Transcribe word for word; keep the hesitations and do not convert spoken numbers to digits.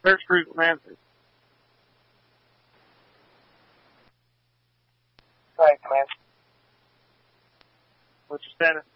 Search for some answers. Right, man. What's your status?